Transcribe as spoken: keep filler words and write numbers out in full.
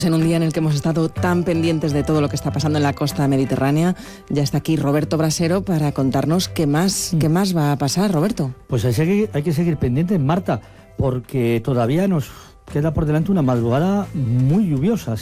En un día en el que hemos estado tan pendientes de todo lo que está pasando en la costa mediterránea, ya está aquí Roberto Brasero para contarnos qué más, qué más va a pasar, Roberto. Pues hay, seguir, hay que seguir pendientes, Marta, porque todavía nos queda por delante una madrugada muy lluviosa.